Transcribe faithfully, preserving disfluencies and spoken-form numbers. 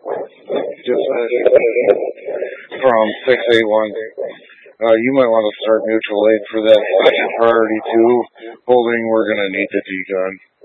Just uh, from six eight one. Uh, you might want to start mutual aid for that second priority two. Holding, we're going to need the decon.